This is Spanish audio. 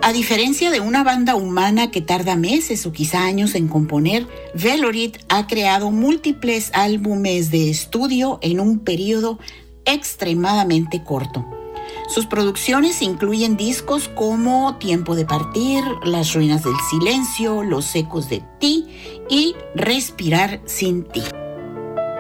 A diferencia de una banda humana que tarda meses o quizá años en componer, Velorit ha creado múltiples álbumes de estudio en un periodo extremadamente corto. Sus producciones incluyen discos como Tiempo de Partir, Las Ruinas del Silencio, Los Ecos de Ti y Respirar sin ti.